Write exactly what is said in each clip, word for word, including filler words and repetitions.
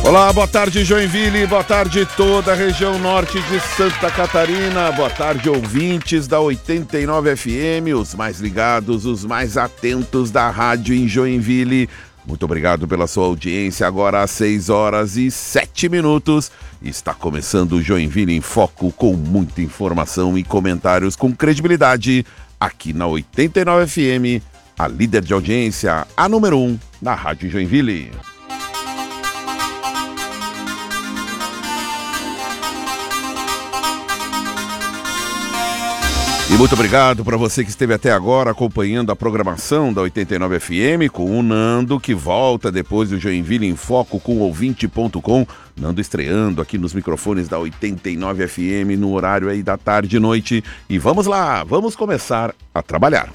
Olá, boa tarde Joinville, boa tarde toda a região norte de Santa Catarina, boa tarde ouvintes da oitenta e nove F M, os mais ligados, os mais atentos da rádio em Joinville. Muito obrigado pela sua audiência, agora às seis horas e sete minutos. Está começando o Joinville em Foco com muita informação e comentários com credibilidade aqui na oitenta e nove F M, a líder de audiência, a número um na rádio Joinville. E muito obrigado para você que esteve até agora acompanhando a programação da oitenta e nove F M com o Nando, que volta depois do Joinville em Foco com ouvinte ponto com. Nando estreando aqui nos microfones da oitenta e nove F M no horário aí da tarde e noite. E vamos lá, vamos começar a trabalhar.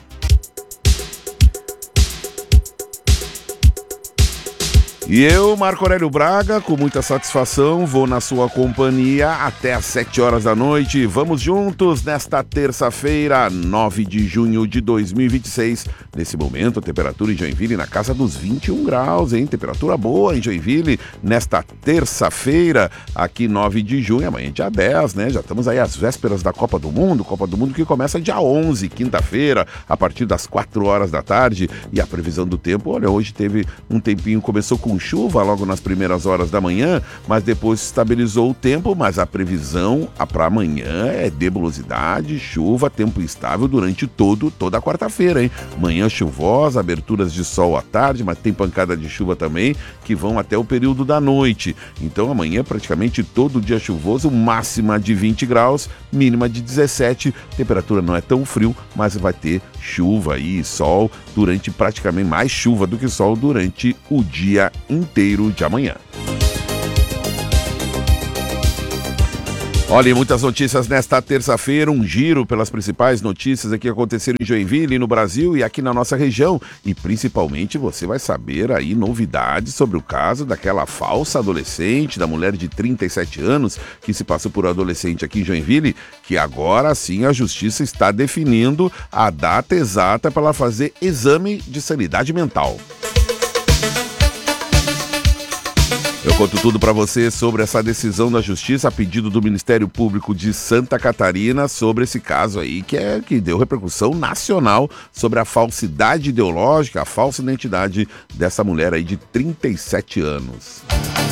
E eu, Marco Aurélio Braga, com muita satisfação, vou na sua companhia até às sete horas da noite. Vamos juntos nesta terça-feira, nove de junho de dois mil e vinte e seis. Nesse momento, a temperatura em Joinville na casa dos vinte e um graus, hein? Temperatura boa em Joinville nesta terça-feira, aqui nove de junho, amanhã dia dez, né? Já estamos aí às vésperas da Copa do Mundo, Copa do Mundo que começa dia onze, quinta-feira, a partir das quatro horas da tarde. E a previsão do tempo, olha, hoje teve um tempinho, começou com chuva logo nas primeiras horas da manhã, mas depois se estabilizou o tempo, mas a previsão para amanhã é nebulosidade, chuva, tempo instável durante todo, toda a quarta-feira, hein? Manhã chuvosa, aberturas de sol à tarde, mas tem pancada de chuva também, que vão até o período da noite. Então amanhã praticamente todo dia chuvoso, máxima de vinte graus, mínima de dezessete, temperatura não é tão frio, mas vai ter chuva e sol durante praticamente mais chuva do que sol durante o dia inteiro de amanhã. Olha, muitas notícias nesta terça-feira, um giro pelas principais notícias aqui que aconteceram em Joinville, no Brasil e aqui na nossa região. E principalmente você vai saber aí novidades sobre o caso daquela falsa adolescente, da mulher de trinta e sete anos, que se passou por adolescente aqui em Joinville, que agora sim a justiça está definindo a data exata para ela fazer exame de sanidade mental. Eu conto tudo para você sobre essa decisão da Justiça a pedido do Ministério Público de Santa Catarina sobre esse caso aí que, é, que deu repercussão nacional sobre a falsidade ideológica, a falsa identidade dessa mulher aí de trinta e sete anos.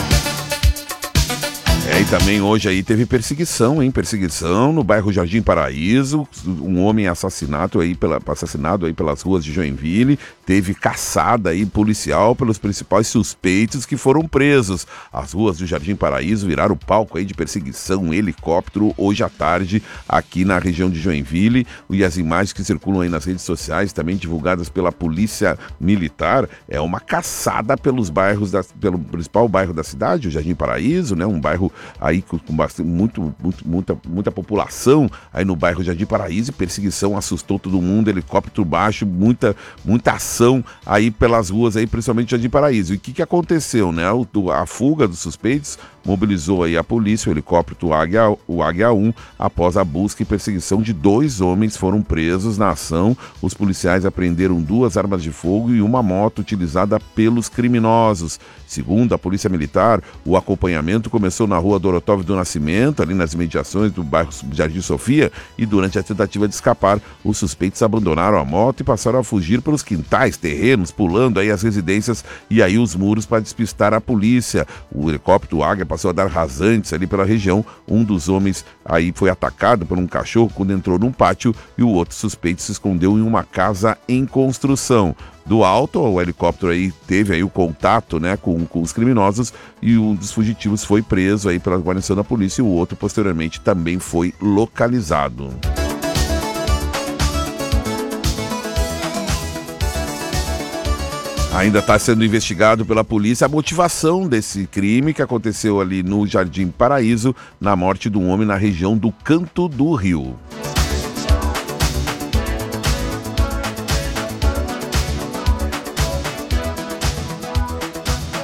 É, e também hoje aí teve perseguição, hein? Perseguição no bairro Jardim Paraíso, um homem assassinado aí, pela, assassinado aí pelas ruas de Joinville, teve caçada aí policial pelos principais suspeitos que foram presos. As ruas do Jardim Paraíso viraram palco aí de perseguição, um helicóptero hoje à tarde aqui na região de Joinville, e as imagens que circulam aí nas redes sociais, também divulgadas pela Polícia Militar, é uma caçada pelos bairros, da, pelo principal bairro da cidade, o Jardim Paraíso, né? Um bairro aí com, com bastante, muito, muito, muita, muita população aí no bairro Jardim Paraíso, e perseguição assustou todo mundo, helicóptero baixo, muita, muita ação aí pelas ruas aí, principalmente Jardim Paraíso. E o que que aconteceu, né? O, a fuga dos suspeitos mobilizou aí a polícia, o helicóptero Águia, o Águia um, após a busca e perseguição de dois homens foram presos na ação. Os policiais apreenderam duas armas de fogo e uma moto utilizada pelos criminosos. Segundo a Polícia Militar, o acompanhamento começou na rua Dorotóvio do Nascimento, ali nas imediações do bairro Jardim Sofia, e durante a tentativa de escapar, os suspeitos abandonaram a moto e passaram a fugir pelos quintais, terrenos, pulando aí as residências e aí os muros para despistar a polícia. O helicóptero Águia passou a dar rasantes ali pela região. Um dos homens aí foi atacado por um cachorro quando entrou num pátio, e o outro suspeito se escondeu em uma casa em construção. Do alto, o helicóptero aí teve aí o contato, né, com, com os criminosos, e um dos fugitivos foi preso aí pela guarnição da polícia, e o outro posteriormente também foi localizado. Ainda está sendo investigado pela polícia a motivação desse crime que aconteceu ali no Jardim Paraíso, na morte de um homem na região do Canto do Rio.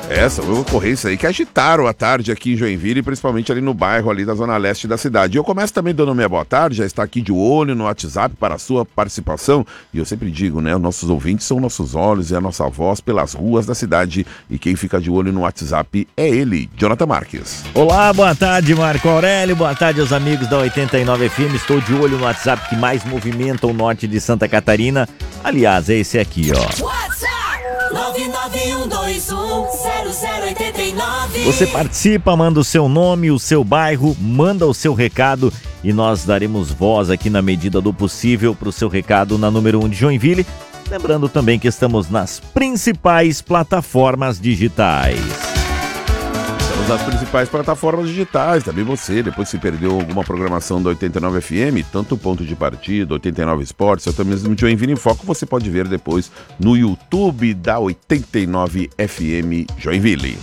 Essa foi uma ocorrência aí que agitaram a tarde aqui em Joinville, principalmente ali no bairro, ali da zona leste da cidade. E eu começo também dando minha boa tarde, já está aqui de olho no WhatsApp para a sua participação. E eu sempre digo, né, nossos ouvintes são nossos olhos e a nossa voz pelas ruas da cidade. E quem fica de olho no WhatsApp é ele, Jonathan Marques. Olá, boa tarde, Marco Aurélio, boa tarde aos amigos da oitenta e nove F M. Estou de olho no WhatsApp que mais movimenta o norte de Santa Catarina. Aliás, é esse aqui, ó. WhatsApp nove nove um dois um zero zero oito nove. Você participa, manda o seu nome, o seu bairro, manda o seu recado e nós daremos voz aqui na medida do possível para o seu recado na número um de Joinville. Lembrando também que estamos nas principais plataformas digitais. Estamos nas principais plataformas digitais, também você, depois se perdeu alguma programação da oitenta e nove F M, tanto o Ponto de Partida, oitenta e nove Esportes, até mesmo de Joinville em Foco, você pode ver depois no YouTube da oitenta e nove F M Joinville.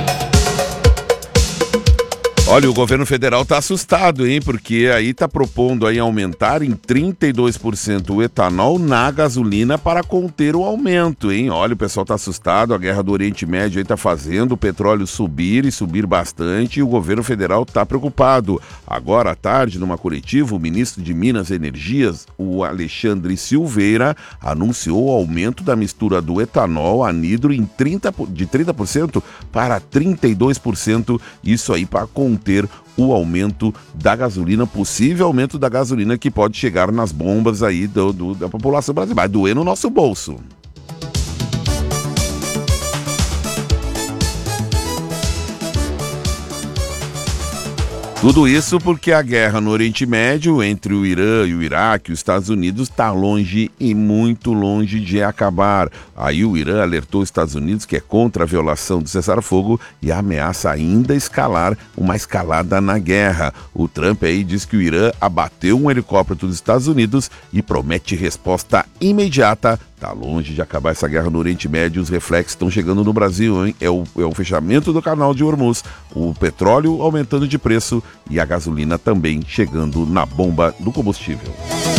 Olha, o governo federal está assustado, hein? Porque aí está propondo aí aumentar em trinta e dois por cento o etanol na gasolina para conter o aumento, hein? Olha, o pessoal está assustado, a guerra do Oriente Médio aí está fazendo o petróleo subir e subir bastante e o governo federal está preocupado. Agora à tarde, numa coletiva, o ministro de Minas e Energias, o Alexandre Silveira, anunciou o aumento da mistura do etanol anidro em trinta, de trinta por cento para trinta e dois por cento, isso aí para conter ter o aumento da gasolina, possível aumento da gasolina que pode chegar nas bombas aí do, do, da população brasileira, vai doer no nosso bolso. Tudo isso porque a guerra no Oriente Médio entre o Irã e o Iraque, os Estados Unidos, está longe e muito longe de acabar. Aí o Irã alertou os Estados Unidos que é contra a violação do cessar-fogo e ameaça ainda escalar uma escalada na guerra. O Trump aí diz que o Irã abateu um helicóptero dos Estados Unidos e promete resposta imediata. Tá longe de acabar essa guerra no Oriente Médio, os reflexos estão chegando no Brasil, hein? É o, é o fechamento do canal de Hormuz, o petróleo aumentando de preço e a gasolina também chegando na bomba do combustível.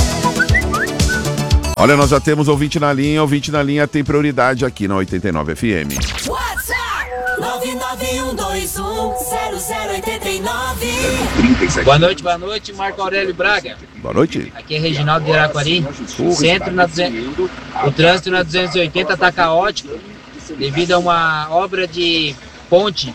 Olha, nós já temos ouvinte na linha, ouvinte na linha tem prioridade aqui na oitenta e nove F M. WhatsApp nove nove um dois um zero zero oito nove. Boa noite, boa noite, Marco Aurélio Braga. Boa noite. Aqui é Reginaldo de Araquari. Centro na duzentos, o trânsito na duzentos e oitenta está caótico devido a uma obra de ponte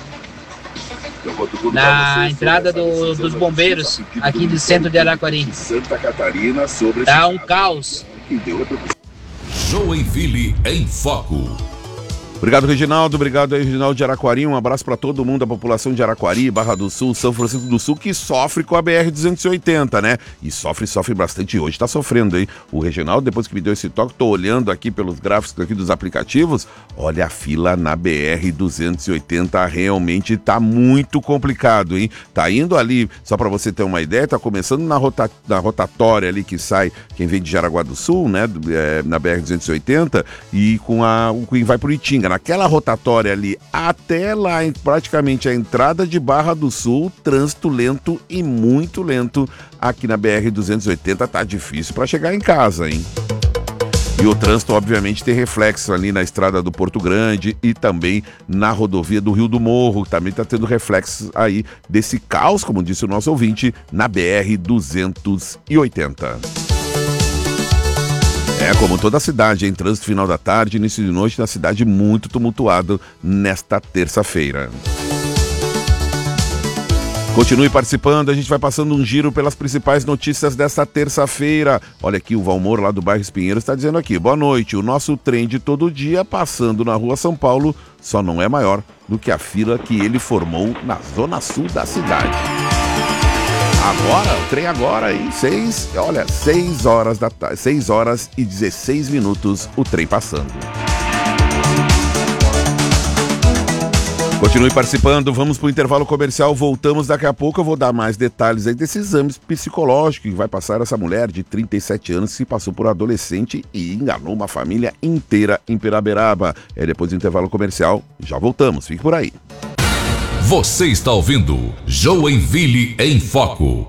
na entrada do, dos bombeiros aqui do centro de Araquari. Tá um caos. Joinville em Foco. Obrigado, Reginaldo. Obrigado aí, Reginaldo de Araquari. Um abraço para todo mundo, a população de Araquari, Barra do Sul, São Francisco do Sul, que sofre com a B R duzentos e oitenta, né? E sofre, sofre bastante. Hoje tá sofrendo, hein? O Reginaldo, depois que me deu esse toque, tô olhando aqui pelos gráficos aqui dos aplicativos. Olha, a fila na B R duzentos e oitenta realmente tá muito complicado, hein? Tá indo ali, só para você ter uma ideia, tá começando na, rota, na rotatória ali que sai quem vem de Jaraguá do Sul, né? É, na B R duzentos e oitenta e com a, quem vai pro Itinga. Naquela rotatória ali, até lá, em praticamente a entrada de Barra do Sul, trânsito lento e muito lento aqui na B R duzentos e oitenta, tá difícil para chegar em casa, hein? E o trânsito, obviamente, tem reflexo ali na estrada do Porto Grande e também na rodovia do Rio do Morro, também tá tendo reflexos aí desse caos, como disse o nosso ouvinte, na B R duzentos e oitenta. É, como toda a cidade, em trânsito final da tarde, início de noite, na cidade muito tumultuado nesta terça-feira. Continue participando, a gente vai passando um giro pelas principais notícias desta terça-feira. Olha aqui, o Valmor, lá do bairro Espinheiros, está dizendo aqui: boa noite, o nosso trem de todo dia passando na rua São Paulo só não é maior do que a fila que ele formou na zona sul da cidade. Agora, o trem agora aí, seis, olha, seis horas da tarde, seis horas e dezesseis minutos o trem passando. Continue participando, vamos para o intervalo comercial, voltamos daqui a pouco, eu vou dar mais detalhes aí desse exame psicológico que vai passar essa mulher de trinta e sete anos que passou por adolescente e enganou uma família inteira em Piraberaba. É depois do intervalo comercial, já voltamos, fique por aí. Você está ouvindo Joinville em Foco,